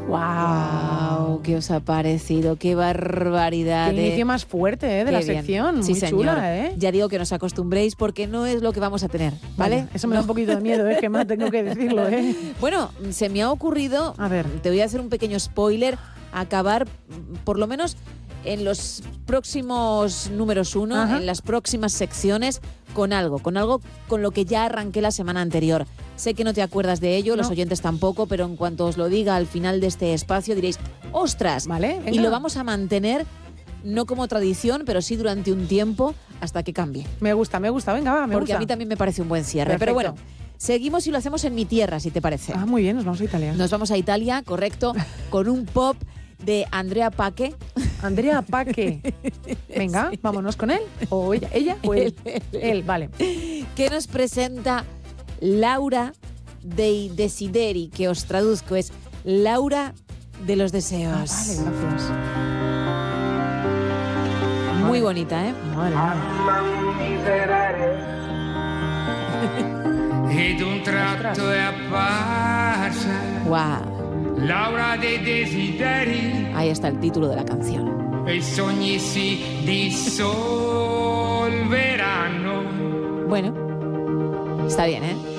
¡Wow! ¿Qué os ha parecido? ¡Qué barbaridad! Qué inicio más fuerte de la sección. Sí, muy señor. chula, ¿eh? Ya digo que no os acostumbréis porque no es lo que vamos a tener, ¿vale? Eso me da un poquito de miedo, ¿eh? Que más tengo que decirlo, ¿eh? Bueno, se me ha ocurrido, a ver, te voy a hacer un pequeño spoiler, acabar por lo menos en los próximos números 1, Ajá. en las próximas secciones, con algo con lo que ya arranqué la semana anterior. Sé que no te acuerdas de ello, los oyentes tampoco, pero en cuanto os lo diga al final de este espacio diréis, ¡ostras! Vale, venga. Y lo vamos a mantener, no como tradición, pero sí durante un tiempo hasta que cambie. Me gusta, venga, va, me Porque gusta. a mí también me parece un buen cierre. Perfecto. Pero bueno, seguimos y lo hacemos en mi tierra, si te parece. Ah, muy bien, nos vamos a Italia. Nos vamos a Italia, correcto, con un pop de Andrea Paque. Andrea Paque. Venga, sí. Vámonos con él. ¿O ella o él? Él, vale. Que nos presenta Laura dei Desideri, que os traduzco, es Laura de los deseos. Vale, gracias. Muy bonita, ¿eh? Madre Ed un tratto è apparsa. Wow. Laura dei desideri. Ahí está el título de la canción. E i sogni si dissolveranno. Bueno, está bien, ¿eh?